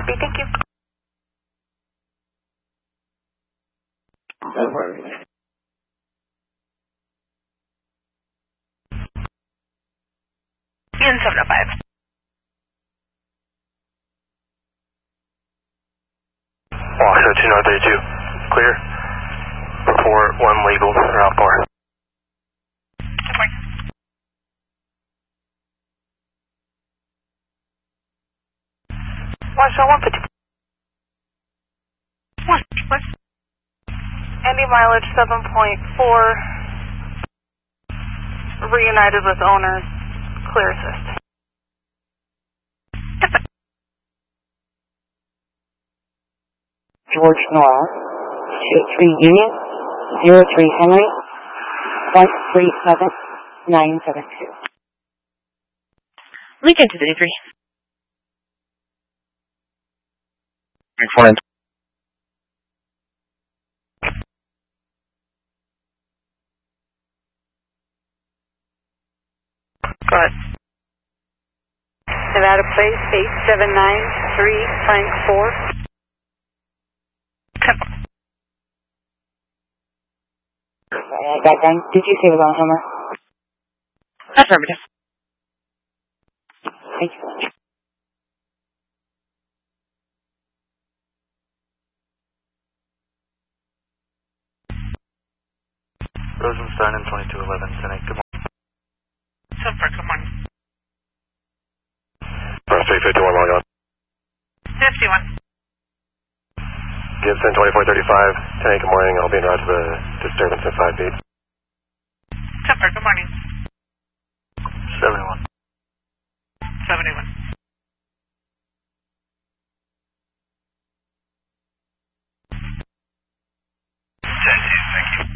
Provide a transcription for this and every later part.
Copy, thank you. In 705. Washoe 2932, clear. Report 1 legal for Alpar. Washoe 150. What? Any mileage 7.4. Reunited with owners. Clear assist. George Noir, 23 Union, 03 Henry, 137972. Lincoln to the 3. Morning. Go ahead. Nevada Place, 8793, Frank 4. That done. Did you say it was on Homer? Affirmative. Thank you so much. Rosenstein and 2211, Senate, good morning. Good morning. Press 351, log on. 51. Gibson 2435, Senate, good morning. I'll be en route to the disturbance at 5 feet. Good morning. 71. 71. Thank you.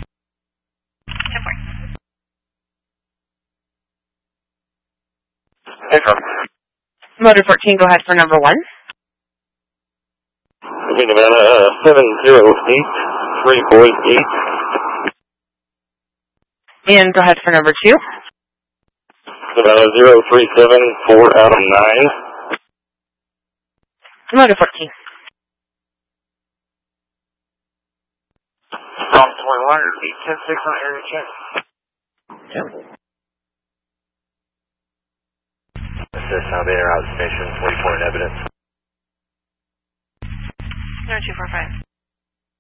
Hey, Trump. Motor 14, go ahead for number 1. Okay, Nevada, 708, 3 Boyd Gate. And go ahead for number 2. Nevada, 037, 4 Adam 9. Motor 14. From 21, 810-6 on area check. Assist how they are out station, 44 in evidence. 0245.